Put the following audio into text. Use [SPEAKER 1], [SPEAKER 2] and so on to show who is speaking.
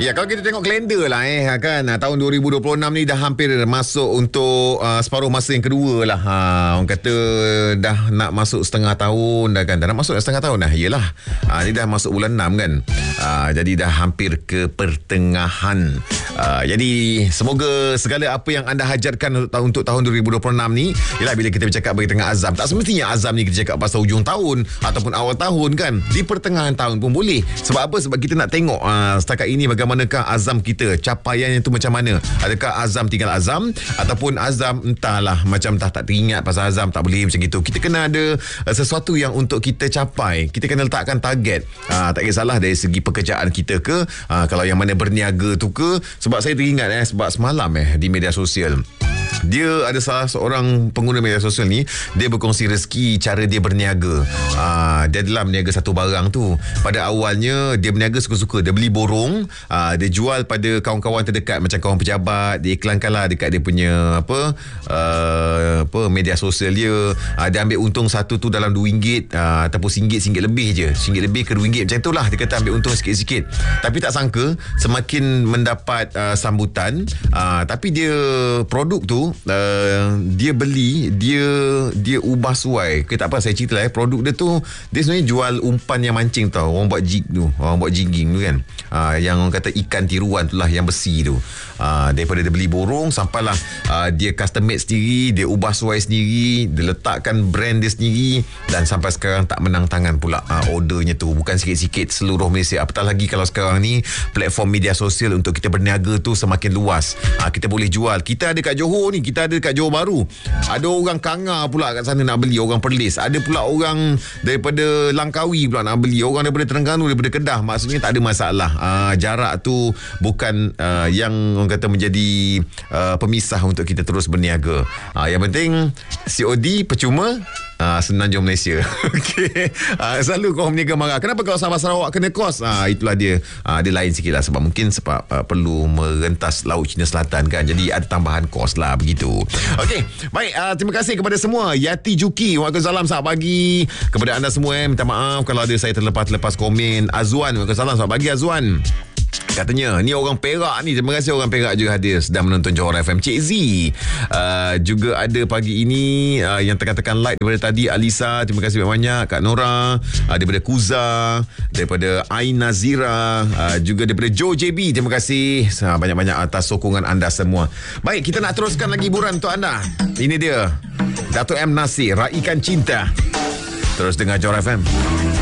[SPEAKER 1] Ya, kalau kita tengok kalender lah kan, tahun 2026 ni dah hampir masuk untuk separuh masa yang kedua lah. Orang kata dah nak masuk setengah tahun dah kan. Dah nak masuk setengah tahun dah. Yelah. Ni dah masuk bulan 6 kan. Jadi dah hampir ke pertengahan. Jadi semoga segala apa yang anda hajatkan untuk tahun 2026 ni, yelah, bila kita bercakap bagi tengah azam, tak semestinya azam ni kita cakap pasal hujung tahun ataupun awal tahun kan. Di pertengahan tahun pun boleh. Sebab apa? Sebab kita nak tengok setakat ini bagaimanakah azam kita, capaiannya tu macam mana. Adakah azam tinggal azam ataupun azam entahlah, macam tak teringat pasal azam, tak boleh macam gitu. Kita kena ada sesuatu yang untuk kita capai. Kita kena letakkan target. Tak kisahlah dari segi pekerjaan kita ke, kalau yang mana berniaga tu ke. Sebab saya teringat sebab semalam di media sosial, dia ada salah seorang pengguna media sosial ni, dia berkongsi rezeki cara dia berniaga. Dia adalah berniaga satu barang tu. Pada awalnya dia berniaga suka-suka. Dia beli borong, dia jual pada kawan-kawan terdekat, macam kawan pejabat. Dia iklankanlah dekat dia punya media sosial dia. Dia ambil untung satu tu dalam RM2 ataupun RM1 lebih je. RM1 lebih ke RM2 macam tu lah. Dia kata ambil untung sikit-sikit. Tapi tak sangka semakin mendapat sambutan. Tapi dia produk tu dia beli, dia ubah suai. Tak apa, saya cerita lah produk dia tu, dia sebenarnya jual umpan yang mancing tau. Orang buat jig tu, orang buat jigging tu kan, yang orang kata ikan tiruan tu lah, yang besi tu. Daripada dia beli borong sampailah dia custom made sendiri, dia ubah suai sendiri, dia letakkan brand dia sendiri, dan sampai sekarang tak menang tangan pula ordernya tu. Bukan sikit-sikit, seluruh Malaysia. Apatah lagi kalau sekarang ni platform media sosial untuk kita berniaga tu semakin luas. Kita boleh jual. Kita ada kat Johor ni, kita ada kat Johor Bahru, ada orang Kanga pula kat sana nak beli, orang Perlis, ada pula orang daripada Langkawi pula nak beli, orang daripada Terengganu, daripada Kedah. Maksudnya tak ada masalah. Jarak tu bukan yang orang kata menjadi pemisah untuk kita terus berniaga. Yang penting COD percuma, senang jom Malaysia. Okay. Selalu kaum berniaga marah, kenapa kalau Sabah Sarawak kena kos? Itulah dia. Dia lain sikit lah, sebab mungkin perlu merentas Laut Cina Selatan kan. Jadi ada tambahan kos lah begitu. Okey, baik, terima kasih kepada semua. Yati Juki, waalaikumsalam, selamat pagi kepada anda semua. Minta maaf kalau ada saya terlepas komen. Azwan, waalaikumsalam, selamat pagi Azwan. Katanya ni orang Perak ni. Terima kasih orang Perak juga hadir sedang menonton Johor FM. Cik Z juga ada pagi ini yang tekan-tekan like daripada tadi. Alisa, terima kasih banyak. Kak Nora, daripada Kuza, daripada Ain Nazira, juga daripada Joe JB. Terima kasih banyak-banyak atas sokongan anda semua. Baik, kita nak teruskan lagi hiburan untuk anda. Ini dia Dato' M Nasir, Raikan Cinta. Terus dengar Johor FM.